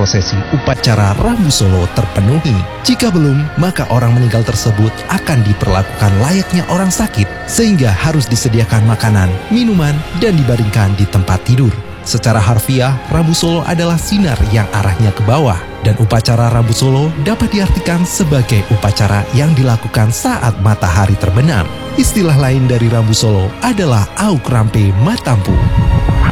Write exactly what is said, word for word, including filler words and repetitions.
prosesi upacara Rambu Solo terpenuhi. Jika belum, maka orang meninggal tersebut akan diperlakukan layaknya orang sakit, sehingga harus disediakan makanan, minuman, dan dibaringkan di tempat tidur. Secara harfiah, Rambu Solo adalah sinar yang arahnya ke bawah, dan upacara Rambu Solo dapat diartikan sebagai upacara yang dilakukan saat matahari terbenam. Istilah lain dari Rambu Solo adalah Auk Rampe Matampu.